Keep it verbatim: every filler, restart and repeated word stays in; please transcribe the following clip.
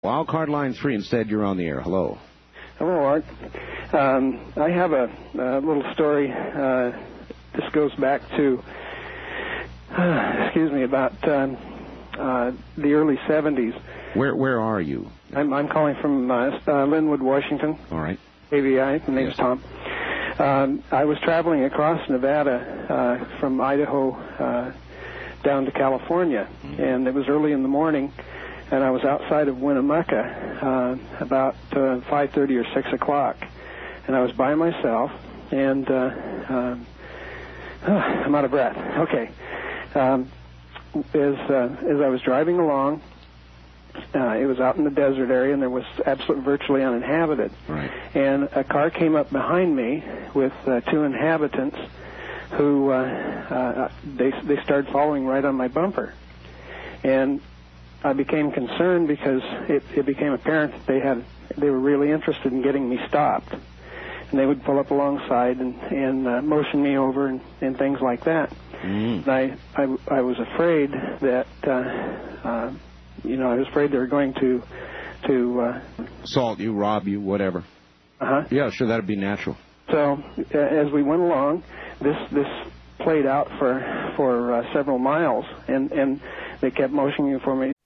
Wild card line three. Instead, you're on the air. Hello. Hello, Art. Um, I have a, a little story. Uh, this goes back to, uh, excuse me, about um, uh, the early seventies. Where Where are you? I'm, I'm calling from uh, uh, Linwood, Washington. All right. A V I. My name's yes. Tom. Um, I was traveling across Nevada uh, from Idaho uh, down to California, mm-hmm. and it was early in the morning. And I was outside of Winnemucca uh, about uh, five thirty or six o'clock. And I was by myself, and uh, um, oh, I'm out of breath. Okay. Um, as, uh, as I was driving along, uh, it was out in the desert area, and there was absolutely virtually uninhabited. Right. And a car came up behind me with uh, two inhabitants who, uh, uh, they, they started following right on my bumper. And I became concerned because it, it became apparent that they had they were really interested in getting me stopped, and they would pull up alongside and, and uh, motion me over and, and things like that. Mm. And I, I I was afraid that uh, uh, you know I was afraid they were going to to uh, assault you, rob you, whatever. Uh huh. Yeah, sure, that'd be natural. So uh, as we went along, this this played out for for uh, several miles, and and they kept motioning for me